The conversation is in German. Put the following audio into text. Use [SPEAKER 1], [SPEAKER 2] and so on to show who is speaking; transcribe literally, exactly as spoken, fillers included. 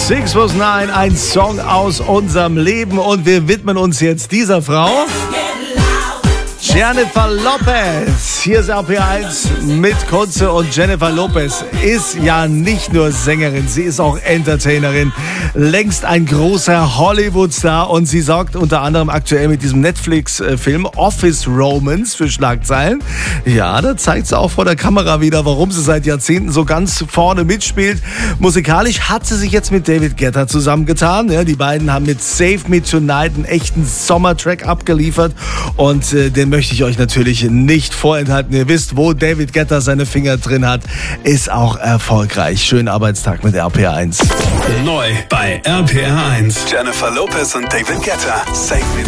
[SPEAKER 1] sechs plus neun, ein Song aus unserem Leben und wir widmen uns jetzt dieser Frau. Jennifer Lopez. Hier ist R P eins mit Kunze und Jennifer Lopez ist ja nicht nur Sängerin, sie ist auch Entertainerin. Längst ein großer Hollywood-Star und sie sorgt unter anderem aktuell mit diesem Netflix-Film Office Romance für Schlagzeilen. Ja, da zeigt sie auch vor der Kamera wieder, warum sie seit Jahrzehnten so ganz vorne mitspielt. Musikalisch hat sie sich jetzt mit David Guetta zusammengetan. Ja, die beiden haben mit Save Me Tonight einen echten Sommertrack abgeliefert und äh, den möchte ich euch natürlich nicht vorenthalten. Ihr wisst, wo David Guetta seine Finger drin hat, ist auch erfolgreich. Schönen Arbeitstag mit R P eins.
[SPEAKER 2] Neu bei R P R eins. Jennifer Lopez und David Guetta. Save Me